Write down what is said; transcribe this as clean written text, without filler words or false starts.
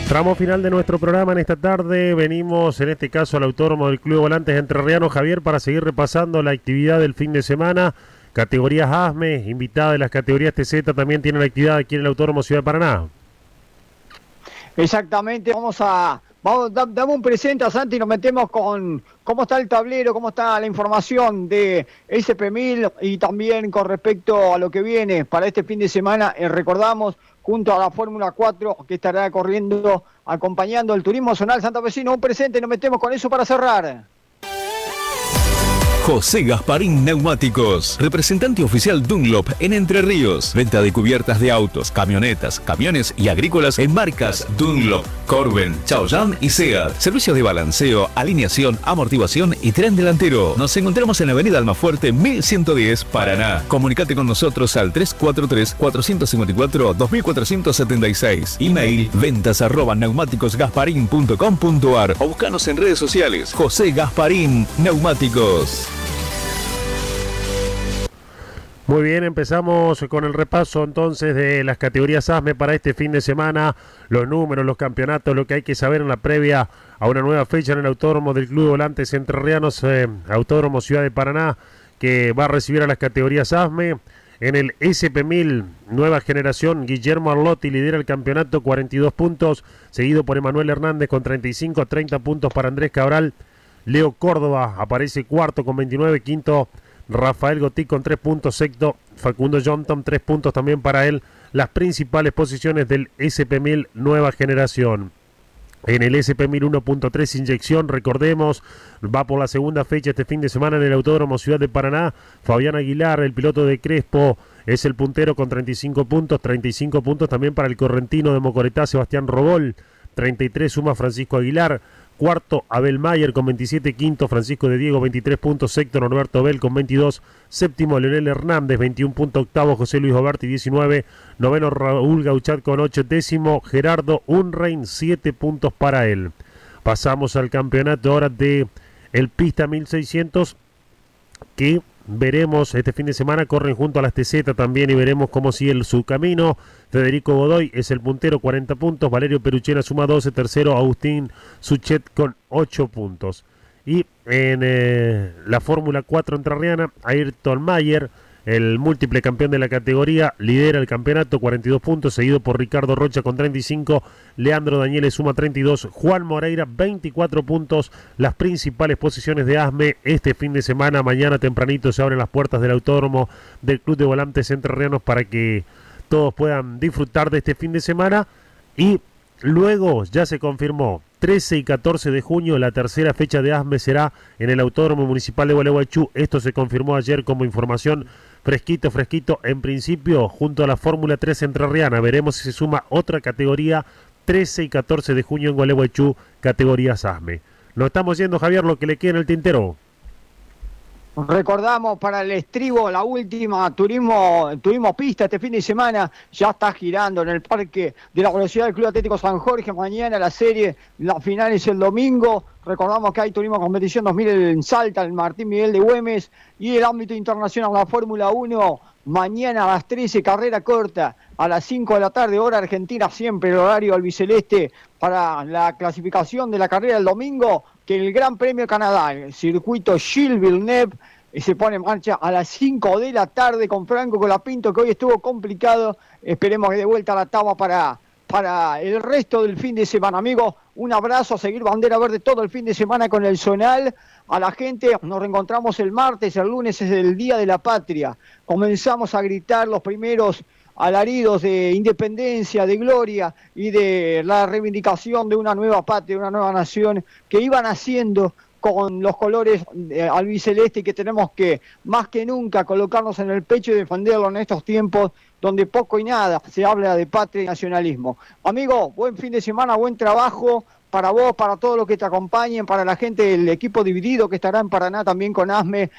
Tramo final de nuestro programa en esta tarde. Venimos en este caso al Autódromo del Club de Volantes Entrerriano, Javier, para seguir repasando la actividad del fin de semana. Categorías ASME, invitada de las categorías TZ, también tienen actividad aquí en el Autódromo Ciudad de Paraná. Exactamente, dame un presente a Santi y nos metemos con cómo está el tablero, cómo está la información de SP1000 y también con respecto a lo que viene para este fin de semana. Recordamos, junto a la Fórmula 4 que estará corriendo, acompañando el turismo zonal santafesino. Un presente, nos metemos con eso para cerrar. José Gasparín Neumáticos, representante oficial Dunlop en Entre Ríos. Venta de cubiertas de autos, camionetas, camiones y agrícolas en marcas Dunlop, Corben, Chaoyang y Seat. Servicios de balanceo, alineación, amortiguación y tren delantero. Nos encontramos en la avenida Almafuerte 1110, Paraná. Comunicate con nosotros al 343-454-2476. Email ventas@neumáticosgasparin.com.ar o buscanos en redes sociales. José Gasparín Neumáticos. Muy bien, empezamos con el repaso entonces de las categorías ASME para este fin de semana, los números, los campeonatos, lo que hay que saber en la previa a una nueva fecha en el Autódromo del Club de Volantes Entrerrianos, Autódromo Ciudad de Paraná, que va a recibir a las categorías ASME. En el SP1000, nueva generación, Guillermo Arlotti lidera el campeonato, 42 puntos, seguido por Emanuel Hernández con 35, 30 puntos para Andrés Cabral. Leo Córdoba aparece cuarto con 29, quinto Rafael Gotí con 3 puntos, sexto Facundo Johnton, 3 puntos también para él. Las principales posiciones del SP1000 nueva generación. En el SP1000 1.3 inyección, recordemos, va por la segunda fecha este fin de semana en el Autódromo Ciudad de Paraná. Fabián Aguilar, el piloto de Crespo, es el puntero con 35 puntos. 35 puntos también para el correntino de Mocoretá, Sebastián Robol. 33 suma Francisco Aguilar. Cuarto, Abel Mayer con 27, quinto, Francisco de Diego, 23 puntos, sexto, Norberto Bel con 22, séptimo, Leonel Hernández, 21 puntos, octavo, José Luis Oberti, 19, noveno, Raúl Gauchat con 8, décimo, Gerardo Unrein, 7 puntos para él. Pasamos al campeonato ahora de el Pista 1600, que veremos este fin de semana, corren junto a las TZ también y veremos cómo sigue su camino. Federico Godoy es el puntero, 40 puntos, Valerio Peruchena suma 12, tercero Agustín Suchet con 8 puntos. Y en la Fórmula 4 entrerriana, Ayrton Mayer, el múltiple campeón de la categoría, lidera el campeonato, 42 puntos, seguido por Ricardo Rocha con 35, Leandro Danieles suma 32, Juan Moreira 24 puntos. Las principales posiciones de ASME este fin de semana, mañana tempranito se abren las puertas del Autódromo del Club de Volantes Entrerrianos para que todos puedan disfrutar de este fin de semana. Y luego ya se confirmó 13 y 14 de junio, la tercera fecha de ASME será en el Autódromo Municipal de Gualeguaychú. Esto se confirmó ayer como información fresquito, en principio, junto a la Fórmula 3 entrerriana. Veremos si se suma otra categoría, 13 y 14 de junio en Gualeguaychú, categorías ASME. Nos estamos yendo, Javier, lo que le queda en el tintero. Recordamos para el estribo, la última turismo pista este fin de semana, ya está girando en el Parque de la Velocidad del Club Atlético San Jorge. Mañana la serie, la final es el domingo. Recordamos que hay turismo competición 2000 en Salta, el Martín Miguel de Güemes, y el ámbito internacional, la Fórmula 1, mañana a las 13, carrera corta, a las 5 de la tarde, hora argentina, siempre el horario albiceleste para la clasificación de la carrera del domingo, que el Gran Premio de Canadá, el circuito Gilles Villeneuve, se pone en marcha a las 5 de la tarde con Franco Colapinto, que hoy estuvo complicado. Esperemos que de vuelta a la tabla para el resto del fin de semana. Amigos, un abrazo, a seguir bandera verde todo el fin de semana con el Zonal. A la gente, nos reencontramos el martes, el lunes es el Día de la Patria. Comenzamos a gritar los primeros alaridos de independencia, de gloria y de la reivindicación de una nueva patria, una nueva nación que iban haciendo con los colores albiceleste, y que tenemos que, más que nunca, colocarnos en el pecho y defenderlo en estos tiempos donde poco y nada se habla de patria y nacionalismo. Amigo, buen fin de semana, buen trabajo para vos, para todos los que te acompañen, para la gente del equipo dividido que estará en Paraná también con ASME